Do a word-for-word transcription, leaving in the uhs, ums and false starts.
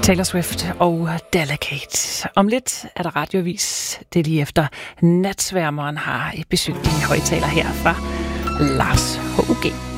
Taylor Swift og Delicate. Om lidt er der radioavis. Det er lige efter natsværmeren har besøgt din højtaler her fra Lars H U G.